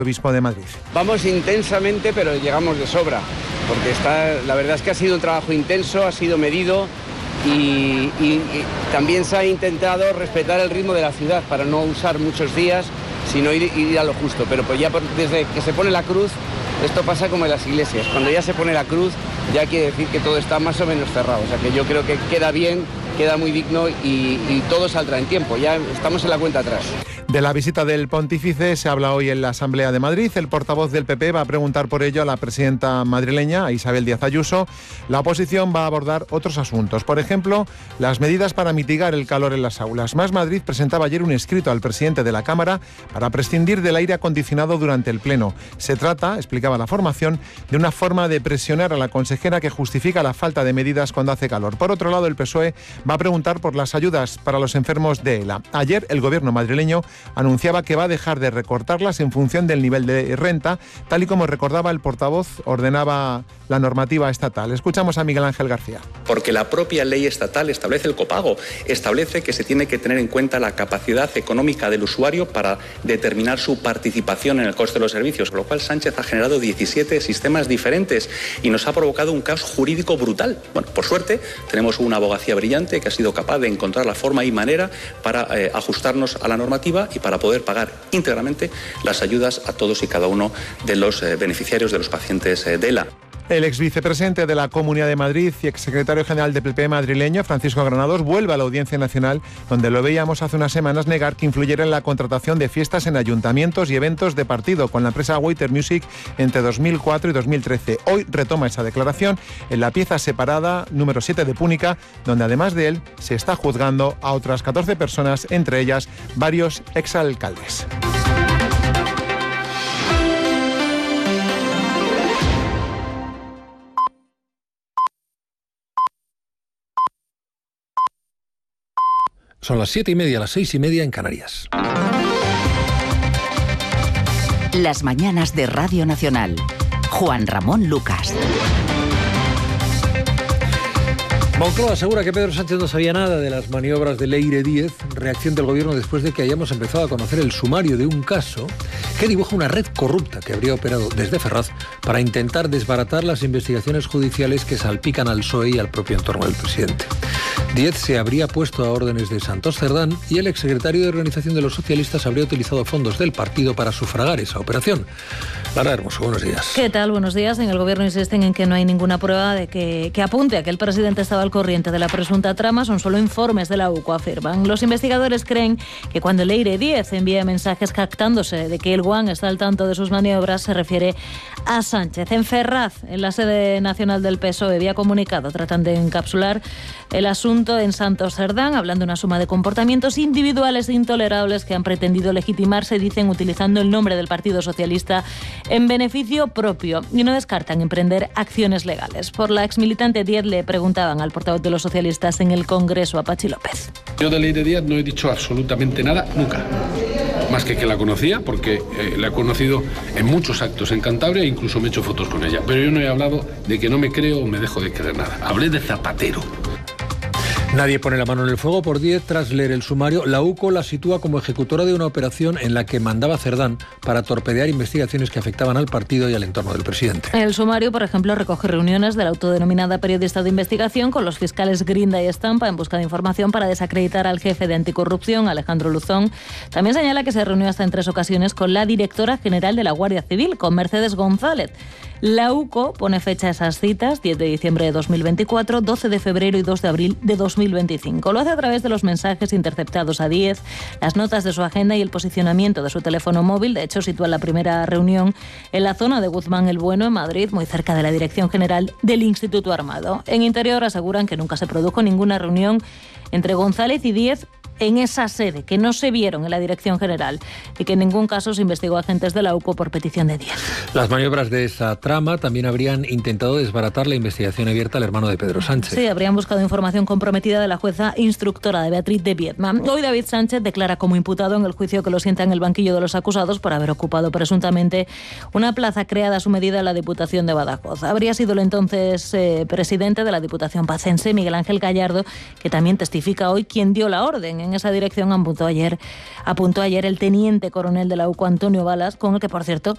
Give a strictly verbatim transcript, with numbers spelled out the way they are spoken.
Obispo de Madrid. Vamos intensamente, pero llegamos de sobra, porque está, la verdad es que ha sido un trabajo intenso, ha sido medido y, y, y también se ha intentado respetar el ritmo de la ciudad para no usar muchos días, sino ir, ir a lo justo. Pero pues ya por, desde que se pone la cruz, esto pasa como en las iglesias. Cuando ya se pone la cruz, ya quiere decir que todo está más o menos cerrado. O sea que yo creo que queda bien, queda muy digno y, y todo saldrá en tiempo. Ya estamos en la cuenta atrás. De la visita del pontífice se habla hoy en la Asamblea de Madrid. El portavoz del P P va a preguntar por ello a la presidenta madrileña, a Isabel Díaz Ayuso. La oposición va a abordar otros asuntos. Por ejemplo, las medidas para mitigar el calor en las aulas. Más Madrid presentaba ayer un escrito al presidente de la Cámara para prescindir del aire acondicionado durante el Pleno. Se trata, explicaba la formación, de una forma de presionar a la consejera que justifica la falta de medidas cuando hace calor. Por otro lado, el P S O E va a preguntar por las ayudas para los enfermos de ELA. Ayer, el gobierno madrileño anunciaba que va a dejar de recortarlas en función del nivel de renta, tal y como recordaba el portavoz, ordenaba la normativa estatal. Escuchamos a Miguel Ángel García. Porque la propia ley estatal establece el copago, establece que se tiene que tener en cuenta la capacidad económica del usuario para determinar su participación en el coste de los servicios, con lo cual Sánchez ha generado diecisiete sistemas diferentes y nos ha provocado un caos jurídico brutal. Bueno, por suerte tenemos una abogacía brillante que ha sido capaz de encontrar la forma y manera para eh, ajustarnos a la normativa y para poder pagar íntegramente las ayudas a todos y cada uno de los eh, beneficiarios de los pacientes eh, de ELA. El ex vicepresidente de la Comunidad de Madrid y exsecretario general del P P madrileño, Francisco Granados, vuelve a la Audiencia Nacional, donde lo veíamos hace unas semanas negar que influyera en la contratación de fiestas en ayuntamientos y eventos de partido con la empresa Waiter Music entre dos mil cuatro y dos mil trece. Hoy retoma esa declaración en la pieza separada número siete de Púnica, donde además de él se está juzgando a otras catorce personas, entre ellas varios exalcaldes. Son las siete y media, las seis y media en Canarias. Las mañanas de Radio Nacional. Juan Ramón Lucas. Moncloa asegura que Pedro Sánchez no sabía nada de las maniobras de Leire Díez, reacción del gobierno después de que hayamos empezado a conocer el sumario de un caso que dibuja una red corrupta que habría operado desde Ferraz para intentar desbaratar las investigaciones judiciales que salpican al P S O E y al propio entorno del presidente. Díez se habría puesto a órdenes de Santos Cerdán y el exsecretario de Organización de los Socialistas habría utilizado fondos del partido para sufragar esa operación. Lara Hermoso, buenos días. ¿Qué tal? Buenos días. En el gobierno insisten en que no hay ninguna prueba de que, que apunte a que el presidente estaba al corriente de la presunta trama. Son solo informes de la U C O, afirman. Los investigadores creen que cuando Leire Díez envía mensajes jactándose de que el Guan está al tanto de sus maniobras, se refiere a Sánchez. En Ferraz, en la sede nacional del P S O E, había comunicado, tratan de encapsular el asunto en Santos Cerdán, hablando de una suma de comportamientos individuales e intolerables que han pretendido legitimarse, dicen, utilizando el nombre del Partido Socialista en beneficio propio, y no descartan emprender acciones legales. Por la exmilitante Díez le preguntaban al portavoz de los socialistas en el Congreso, a Pachi López. Yo de Leire Díez no he dicho absolutamente nada, nunca. Más que que la conocía, porque eh, la he conocido en muchos actos en Cantabria e incluso me he hecho fotos con ella. Pero yo no he hablado de que no me creo o me dejo de creer nada. Hablé de Zapatero. Nadie pone la mano en el fuego por Díez. Tras leer el sumario, la U C O la sitúa como ejecutora de una operación en la que mandaba Cerdán para torpedear investigaciones que afectaban al partido y al entorno del presidente. El sumario, por ejemplo, recoge reuniones de la autodenominada periodista de investigación con los fiscales Grinda y Estampa en busca de información para desacreditar al jefe de anticorrupción, Alejandro Luzón. También señala que se reunió hasta en tres ocasiones con la directora general de la Guardia Civil, con Mercedes González. La U C O pone fecha a esas citas, diez de diciembre de dos mil veinticuatro, doce de febrero y dos de abril de dos mil veinticinco. Lo hace a través de los mensajes interceptados a Díez, las notas de su agenda y el posicionamiento de su teléfono móvil. De hecho, sitúa la primera reunión en la zona de Guzmán el Bueno, en Madrid, muy cerca de la Dirección General del Instituto Armado. En Interior aseguran que nunca se produjo ninguna reunión entre González y Díez en esa sede, que no se vieron en la Dirección General y que en ningún caso se investigó a agentes de la U C O por petición de Díez. Las maniobras de esa trama también habrían intentado desbaratar la investigación abierta al hermano de Pedro Sánchez. Sí, habrían buscado información comprometida de la jueza instructora de Beatriz de Viedma. Hoy David Sánchez declara como imputado en el juicio que lo sienta en el banquillo de los acusados por haber ocupado presuntamente una plaza creada a su medida en la Diputación de Badajoz. Habría sido el entonces eh, presidente de la Diputación pacense, Miguel Ángel Gallardo, que también testifica hoy, quien dio la orden. En esa dirección apuntó ayer, apuntó ayer el teniente coronel de la U C O, Antonio Balas, con el que, por cierto,